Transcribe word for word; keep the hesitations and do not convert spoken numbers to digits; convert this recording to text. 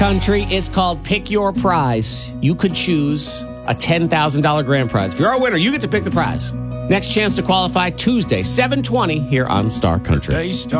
Country. It's called Pick Your Prize. You could choose a ten thousand dollars grand prize. If you're a winner, you get to pick the prize. Next chance to qualify Tuesday, seven twenty here on Star Country.